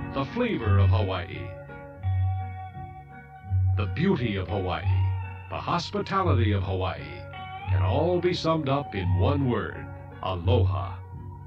the flavor of Hawaii, the beauty of Hawaii, the hospitality of Hawaii can all be summed up in one word: aloha.